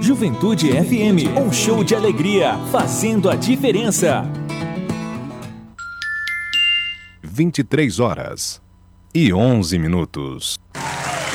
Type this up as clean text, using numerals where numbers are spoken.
Juventude FM, um show de alegria, fazendo a diferença. 23h11.